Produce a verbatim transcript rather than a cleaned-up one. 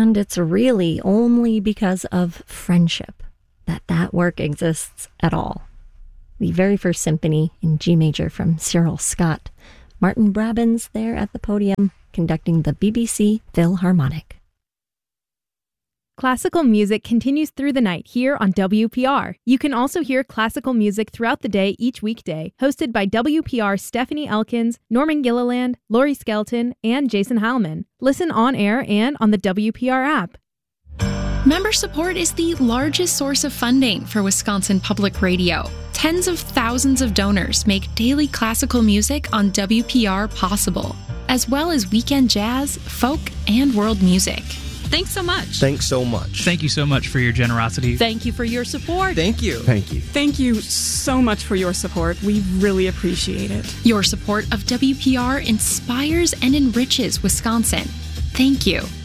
And it's really only because of friendship that that work exists at all. The very first symphony in G major from Cyril Scott. Martin Brabins there at the podium conducting the B B C Philharmonic. Classical music continues through the night here on W P R. You can also hear classical music throughout the day each weekday, hosted by W P R's Stephanie Elkins, Norman Gilliland, Laurie Skelton, and Jason Heilman. Listen on air and on the W P R app. Member support is the largest source of funding for Wisconsin Public Radio. Tens of thousands of donors make daily classical music on W P R possible, as well as weekend jazz, folk, and world music. Thanks so much. Thanks so much. Thank you so much for your generosity. Thank you for your support. Thank you. Thank you. Thank you so much for your support. We really appreciate it. Your support of W P R inspires and enriches Wisconsin. Thank you.